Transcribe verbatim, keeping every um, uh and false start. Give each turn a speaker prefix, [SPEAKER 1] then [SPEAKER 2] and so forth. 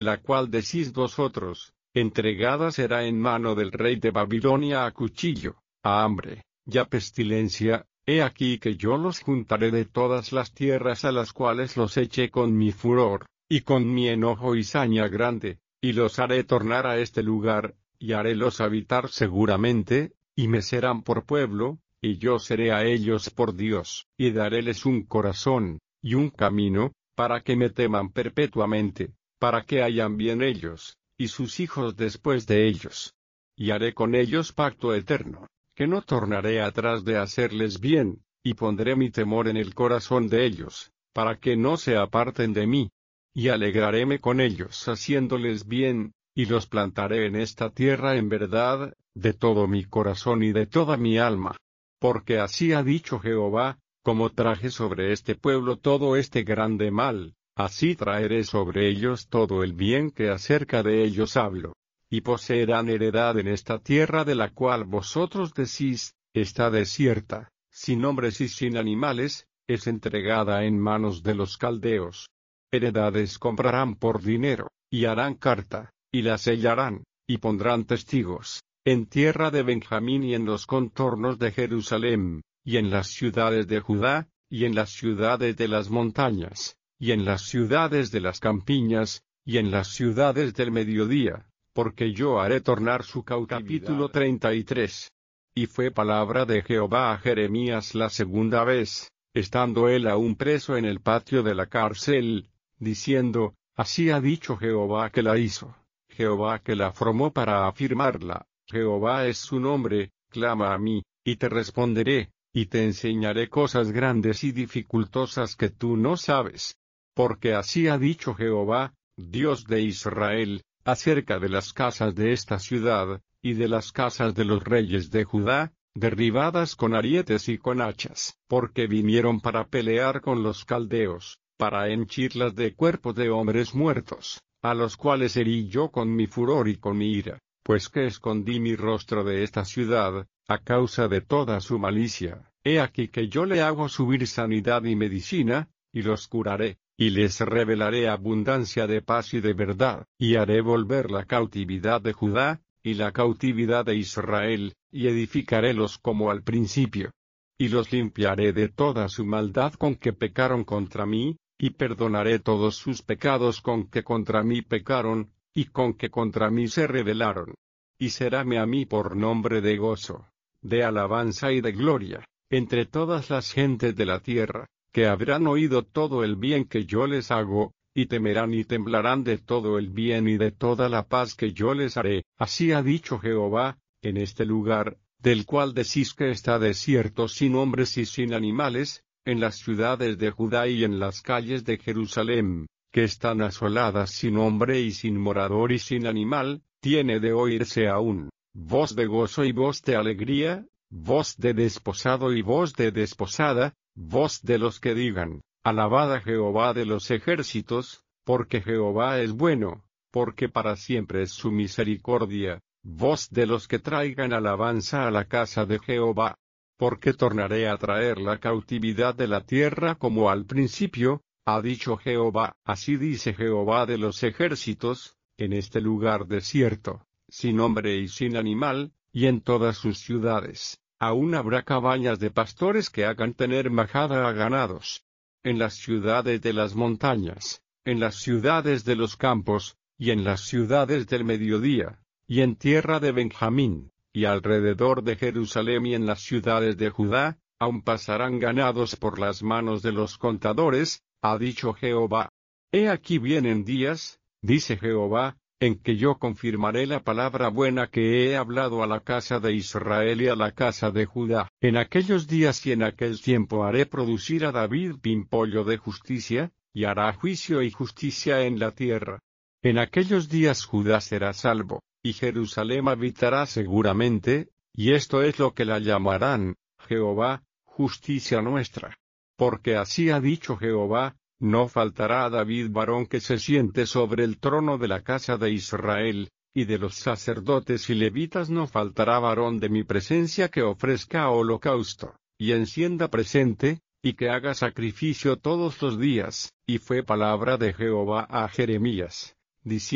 [SPEAKER 1] la cual decís vosotros, entregada será en mano del rey de Babilonia a cuchillo, a hambre, y a pestilencia. He aquí que yo los juntaré de todas las tierras a las cuales los eché con mi furor, y con mi enojo y saña grande, y los haré tornar a este lugar, y harélos habitar seguramente, y me serán por pueblo, y yo seré a ellos por Dios, y daréles un corazón, y un camino, para que me teman perpetuamente, para que hayan bien ellos, y sus hijos después de ellos. Y haré con ellos pacto eterno, que no tornaré atrás de hacerles bien, y pondré mi temor en el corazón de ellos, para que no se aparten de mí. Y alegraréme con ellos haciéndoles bien, y los plantaré en esta tierra en verdad, de todo mi corazón y de toda mi alma. Porque así ha dicho Jehová, como traje sobre este pueblo todo este grande mal, así traeré sobre ellos todo el bien que acerca de ellos hablo. Y poseerán heredad en esta tierra de la cual vosotros decís, está desierta, sin hombres y sin animales, es entregada en manos de los caldeos. Heredades comprarán por dinero, y harán carta, y la sellarán, y pondrán testigos, en tierra de Benjamín y en los contornos de Jerusalén, y en las ciudades de Judá, y en las ciudades de las montañas, y en las ciudades de las campiñas, y en las ciudades del mediodía, porque yo haré tornar su cautividad. Capítulo treinta y tres. Y fue palabra de Jehová a Jeremías la segunda vez, estando él aún preso en el patio de la cárcel, diciendo, así ha dicho Jehová que la hizo, Jehová que la formó para afirmarla, Jehová es su nombre, clama a mí, y te responderé, y te enseñaré cosas grandes y dificultosas que tú no sabes. Porque así ha dicho Jehová, Dios de Israel, acerca de las casas de esta ciudad, y de las casas de los reyes de Judá, derribadas con arietes y con hachas, porque vinieron para pelear con los caldeos, para henchirlas de cuerpos de hombres muertos, a los cuales herí yo con mi furor y con mi ira, pues que escondí mi rostro de esta ciudad, a causa de toda su malicia. He aquí que yo le hago subir sanidad y medicina, y los curaré, y les revelaré abundancia de paz y de verdad, y haré volver la cautividad de Judá, y la cautividad de Israel, y edificarélos como al principio. Y los limpiaré de toda su maldad con que pecaron contra mí, y perdonaré todos sus pecados con que contra mí pecaron, y con que contra mí se rebelaron. Y seráme a mí por nombre de gozo, de alabanza y de gloria, entre todas las gentes de la tierra, que habrán oído todo el bien que yo les hago, y temerán y temblarán de todo el bien y de toda la paz que yo les haré. Así ha dicho Jehová, en este lugar, del cual decís que está desierto sin hombres y sin animales, en las ciudades de Judá y en las calles de Jerusalén, que están asoladas sin hombre y sin morador y sin animal, tiene de oírse aún voz de gozo y voz de alegría, voz de desposado y voz de desposada, voz de los que digan, alabad a Jehová de los ejércitos, porque Jehová es bueno, porque para siempre es su misericordia, voz de los que traigan alabanza a la casa de Jehová. Porque tornaré a traer la cautividad de la tierra como al principio, ha dicho Jehová. Así dice Jehová de los ejércitos, en este lugar desierto, sin hombre y sin animal, y en todas sus ciudades, aún habrá cabañas de pastores que hagan tener majada a ganados. En las ciudades de las montañas, en las ciudades de los campos, y en las ciudades del mediodía, y en tierra de Benjamín, y alrededor de Jerusalén y en las ciudades de Judá, aún pasarán ganados por las manos de los contadores, ha dicho Jehová. He aquí vienen días, dice Jehová, en que yo confirmaré la palabra buena que he hablado a la casa de Israel y a la casa de Judá. En aquellos días y en aquel tiempo haré producir a David pimpollo de justicia, y hará juicio y justicia en la tierra. En aquellos días Judá será salvo, y Jerusalén habitará seguramente, y esto es lo que la llamarán, Jehová, justicia nuestra. Porque así ha dicho Jehová, no faltará a David varón que se siente sobre el trono de la casa de Israel, y de los sacerdotes y levitas no faltará varón de mi presencia que ofrezca holocausto, y encienda presente, y que haga sacrificio todos los días. Y fue palabra de Jehová a Jeremías, diciendo,